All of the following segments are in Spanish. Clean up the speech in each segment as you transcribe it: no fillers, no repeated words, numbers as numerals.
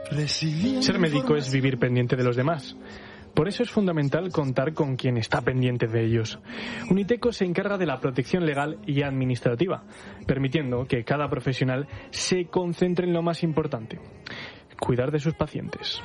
Ser médico es vivir pendiente de los demás. Por eso es fundamental contar con quien está pendiente de ellos. Uniteco se encarga de la protección legal y administrativa, permitiendo que cada profesional se concentre en lo más importante: cuidar de sus pacientes.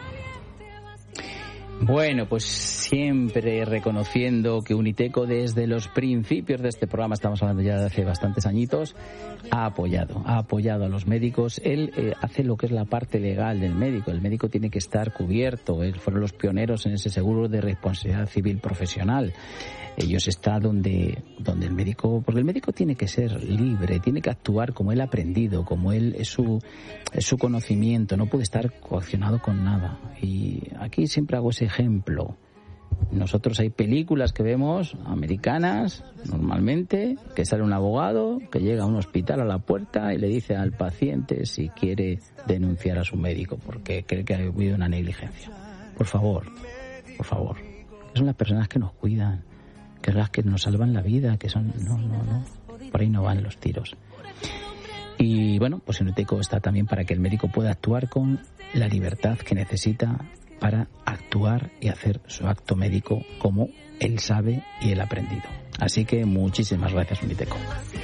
Bueno, pues siempre reconociendo que Uniteco desde los principios de este programa, estamos hablando ya de hace bastantes añitos, ha apoyado a los médicos. Él hace lo que es la parte legal del médico. El médico tiene que estar cubierto. Fueron los pioneros en ese seguro de responsabilidad civil profesional. Ellos están donde el médico, porque el médico tiene que ser libre, tiene que actuar como él ha aprendido, como él es su conocimiento, no puede estar coaccionado con nada. Y aquí siempre hago ese ejemplo. Nosotros hay películas que vemos, americanas, normalmente, que sale un abogado que llega a un hospital a la puerta y le dice al paciente si quiere denunciar a su médico porque cree que ha habido una negligencia. Por favor. Son las personas que nos cuidan, que son las que nos salvan la vida, que son... No. Por ahí no van los tiros. Y bueno, pues Uniteco está también para que el médico pueda actuar con la libertad que necesita para actuar y hacer su acto médico como él sabe y él ha aprendido. Así que muchísimas gracias, Uniteco.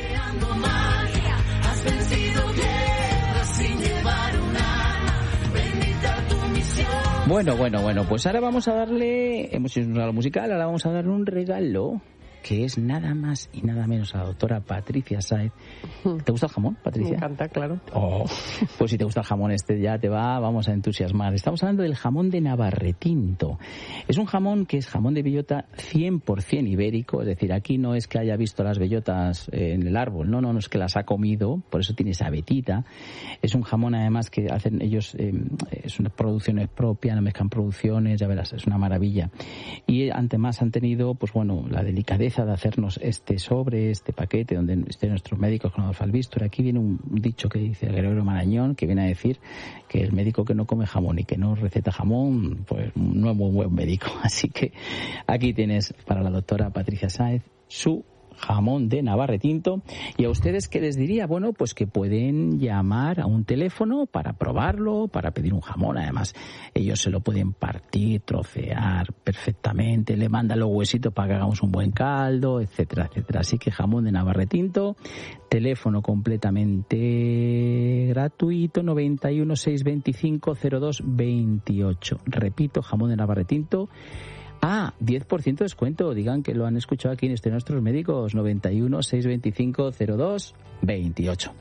Bueno, pues ahora vamos a darle, hemos hecho un regalo musical, ahora vamos a darle un regalo que es nada más y nada menos a la doctora Patricia Sáez. ¿Te gusta el jamón, Patricia? Me encanta, claro. Oh, pues si te gusta el jamón ya vamos a entusiasmar. Estamos hablando del jamón de Navarretinto. Es un jamón que es jamón de bellota 100% ibérico, es decir, aquí no es que haya visto las bellotas en el árbol, no es que las ha comido, por eso tiene esa vetita. Es un jamón además que hacen ellos, es una producción propia, no mezclan producciones, ya verás, es una maravilla. Y además han tenido, pues bueno, la delicadeza de hacernos este paquete donde estén nuestros médicos con Alfalbistor. Aquí viene un dicho que dice Gregorio Marañón, que viene a decir que el médico que no come jamón y que no receta jamón, pues no es muy buen médico. Así que aquí tienes para la doctora Patricia Sáez su jamón de Navarretinto. Y a ustedes, ¿qué les diría? Bueno, pues que pueden llamar a un teléfono para probarlo, para pedir un jamón. Además, ellos se lo pueden partir, trocear perfectamente, le mandan los huesitos para que hagamos un buen caldo, etcétera, etcétera. Así que jamón de Navarretinto, teléfono completamente gratuito, 91 625 02 28. Repito, jamón de Navarretinto. 10% de descuento. Digan que lo han escuchado aquí en nuestros médicos. 91 625 02 28.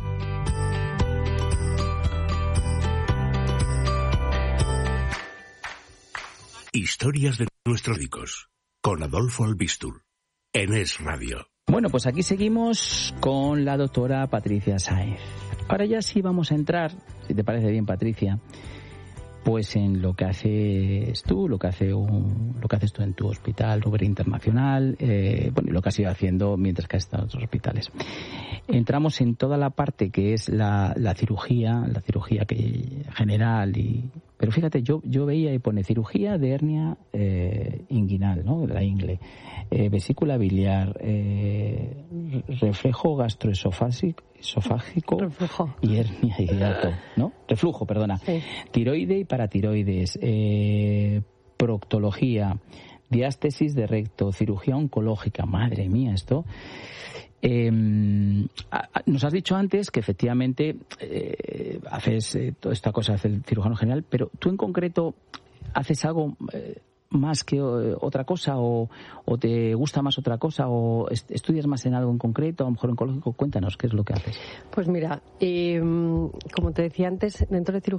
Historias de nuestros médicos. Con Adolfo Albistur. En Es Radio. Bueno, pues aquí seguimos con la doctora Patricia Sáez. Ahora ya sí vamos a entrar, si te parece bien, Patricia, pues en lo que haces tú, lo que haces tú en tu hospital Ruber Internacional, y lo que has ido haciendo mientras que has estado en otros hospitales. Entramos en toda la parte que es la cirugía que general pero fíjate, yo veía y pone cirugía de hernia inguinal, ¿no? De la ingle, vesícula biliar, reflejo gastroesofágico y hernia hiato, ¿no? Reflujo, perdona. Sí. Tiroide y paratiroides, proctología, diástesis de recto, cirugía oncológica. Madre mía, esto. Nos has dicho antes que efectivamente haces toda esta cosa, hace el cirujano general, pero tú en concreto haces algo más que otra cosa o te gusta más otra cosa o estudias más en algo en concreto, a lo mejor oncológico. Cuéntanos qué es lo que haces. Pues mira, como te decía antes, dentro de